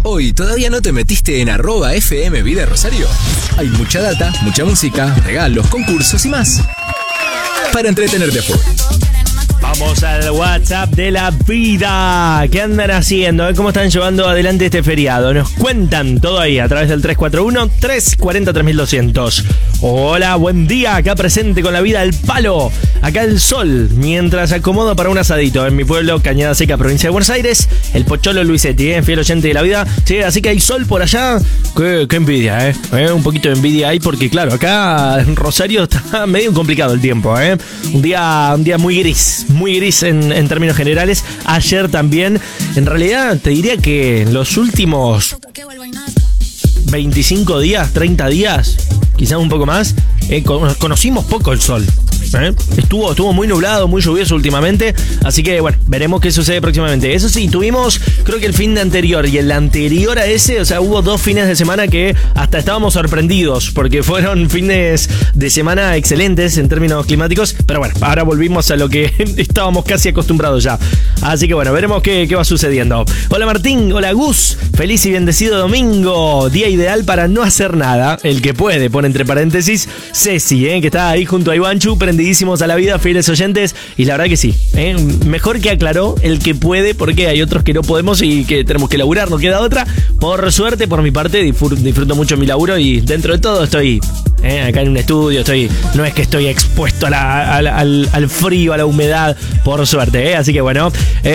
Hoy, ¿todavía no te metiste en @FM Vida Rosario? Hay mucha data, mucha música, regalos, concursos y más para entretenerte a full. Vamos al WhatsApp de la vida. ¿Qué andan haciendo? ¿Cómo están llevando adelante este feriado? Nos cuentan todo ahí a través del 341-340-3200. Hola, buen día. Acá presente con la vida al palo. Acá el sol, mientras acomodo para un asadito en mi pueblo, Cañada Seca, provincia de Buenos Aires. El Pocholo Luisetti, fiel oyente de la vida. Sí, así que hay sol por allá. Qué envidia, un poquito de envidia hay porque, claro, acá en Rosario está medio complicado el tiempo, Un día muy gris en términos generales. Ayer también. En realidad te diría que en los últimos 25 días, 30 días, quizás un poco más, conocimos poco el sol. Estuvo muy nublado, muy lluvioso últimamente. Así que bueno, veremos qué sucede próximamente. Eso sí, tuvimos, creo que el fin de anterior y el anterior a ese, o sea, hubo 2 fines de semana que hasta estábamos sorprendidos porque fueron fines de semana excelentes en términos climáticos. Pero bueno, ahora volvimos a lo que estábamos casi acostumbrados ya. Así que bueno, veremos qué va sucediendo. Hola Martín, hola Gus, feliz y bendecido domingo. Día ideal para no hacer nada. El que puede, pone entre paréntesis Ceci, que está ahí junto a Ivanchu, prendidísimos a la vida, fieles oyentes. Y la verdad que sí, mejor que aclaró el que puede, porque hay otros que no podemos y que tenemos que laburar, no queda otra. Por suerte, por mi parte, disfruto mucho mi laburo y dentro de todo estoy acá en un estudio, no es que estoy expuesto al frío, a la humedad, por suerte, así que bueno,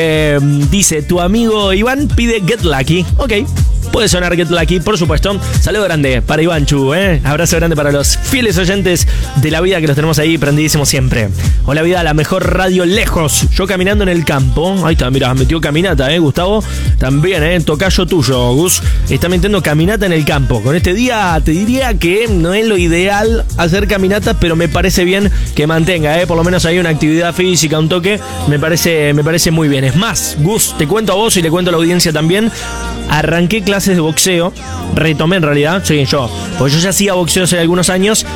dice, tu amigo Iván pide Get Lucky. Ok, puede sonar Get Lucky, por supuesto. Saludo grande para Ivanchu, abrazo grande para los fieles oyentes de la vida que los tenemos ahí prendidísimos siempre. Hola vida, la mejor radio lejos, yo caminando en el campo. Ahí está, mira, metió caminata, Gustavo, también, tocayo tuyo, Gus, está metiendo caminata en el campo. Con este día te diría que no es lo ideal hacer caminatas, pero me parece bien que mantenga, por lo menos hay una actividad física, un toque, me parece muy bien. Es más, Gus, te cuento a vos y le cuento a la audiencia también, arranqué clases de boxeo, retomé en realidad, porque yo ya hacía boxeo hace algunos años,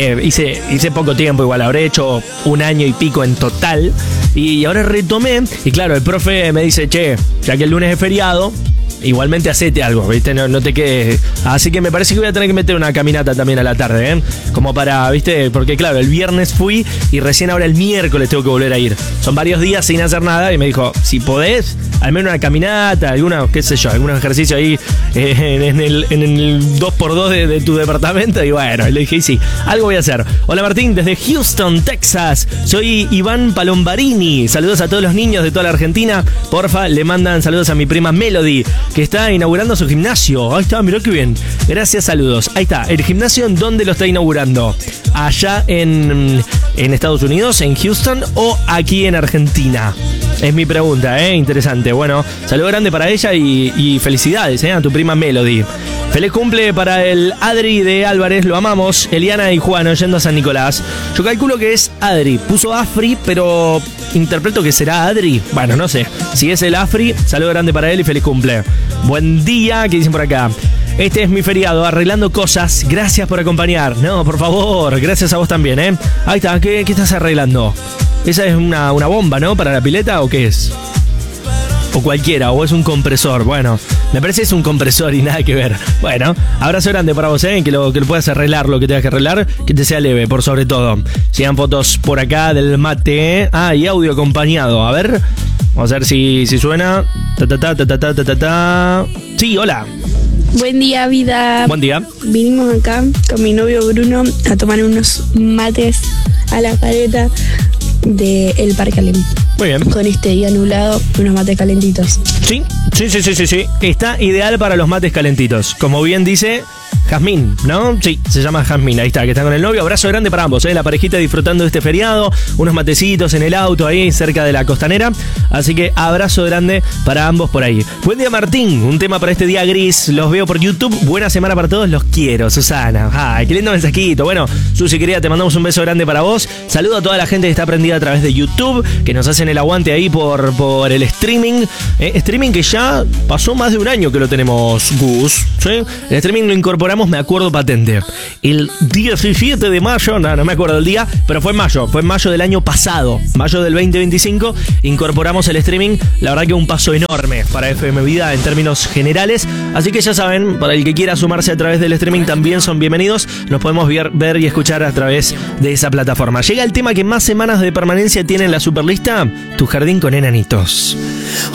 hice poco tiempo, igual habré hecho 1 año y pico en total, y ahora retomé, y claro, el profe me dice, che, ya que el lunes es feriado, igualmente hacete algo, ¿viste? No te quedes. Así que me parece que voy a tener que meter una caminata también a la tarde, como para, ¿viste? Porque claro, el viernes fui y recién ahora el miércoles tengo que volver a ir. Son varios días sin hacer nada y me dijo, si podés, al menos una caminata, algunos ejercicios ahí en el 2x2 de tu departamento. Y bueno, le dije, sí, algo voy a hacer. Hola Martín, desde Houston, Texas. Soy Iván Palombarini. Saludos a todos los niños de toda la Argentina. Porfa, le mandan saludos a mi prima Melody, que está inaugurando su gimnasio. Ahí está, mirá qué bien. Gracias, saludos. Ahí está, el gimnasio, ¿en dónde lo está inaugurando? ¿Allá en Estados Unidos, en Houston, o aquí en Argentina? Es mi pregunta, interesante. Bueno, saludo grande para ella y felicidades, a tu prima Melody. Feliz cumple para el Adri de Álvarez, lo amamos. Eliana y Juan, oyendo a San Nicolás. Yo calculo que es Adri. Puso Afri, pero interpreto que será Adri. Bueno, no sé. Si es el Afri, saludo grande para él y feliz cumple. Buen día, ¿qué dicen por acá? Este es mi feriado, arreglando cosas. Gracias por acompañar. No, por favor, gracias a vos también, Ahí está, ¿qué estás arreglando? Esa es una bomba, ¿no? ¿Para la pileta o qué es? O cualquiera, o es un compresor. Bueno, me parece que es un compresor y nada que ver. Bueno, abrazo grande para vos, que lo puedas arreglar, lo que tengas que arreglar, que te sea leve, por sobre todo. Sigan fotos por acá del mate, y audio acompañado. A ver, vamos a ver si suena. Sí, hola. Buen día, vida. Buen día. Vinimos acá con mi novio Bruno a tomar unos mates a la caleta del Parque Alem. Muy bien. Con este día nublado, unos mates calentitos. Sí. Está ideal para los mates calentitos. Como bien dice Jazmín, ¿no? Sí, se llama Jazmín, ahí está, que está con el novio. Abrazo grande para ambos, la parejita disfrutando de este feriado. Unos matecitos en el auto ahí cerca de la costanera. Así que abrazo grande para ambos por ahí. Buen día Martín, un tema para este día gris. Los veo por YouTube, buena semana para todos, los quiero, Susana. Ay, qué lindo mensajito. Bueno, Susi querida, te mandamos un beso grande para vos. Saludo a toda la gente que está prendida a través de YouTube, que nos hacen el aguante ahí por el streaming. Streaming que ya pasó más de 1 año que lo tenemos, Gus, ¿sí? El streaming lo incorporamos incorporamos, me acuerdo patente. El 17 de mayo, no me acuerdo el día, pero fue en mayo del año pasado, mayo del 2025, incorporamos el streaming. La verdad que un paso enorme para FM Vida en términos generales. Así que ya saben, para el que quiera sumarse a través del streaming también son bienvenidos. Nos podemos ver y escuchar a través de esa plataforma. Llega el tema que más semanas de permanencia tiene en la Superlista, Tu jardín con enanitos.